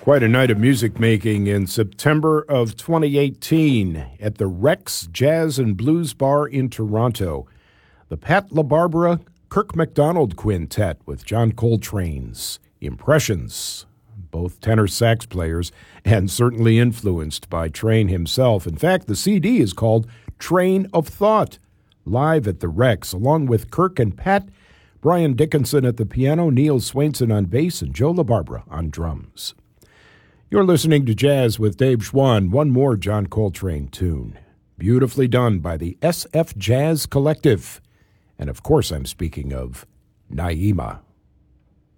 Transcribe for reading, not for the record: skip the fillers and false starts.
Quite a night of music making in September of 2018 at the Rex Jazz and Blues Bar in Toronto. The Pat LaBarbera Kirk MacDonald Quintet with John Coltrane's Impressions, both tenor sax players and certainly influenced by Train himself. In fact, the CD is called Train of Thought, live at the Rex, along with Kirk and Pat, Brian Dickinson at the piano, Neil Swainson on bass, and Joe LaBarbera on drums. You're listening to Jazz with Dave Schwann, one more John Coltrane tune, beautifully done by the SF Jazz Collective. And of course I'm speaking of Naima.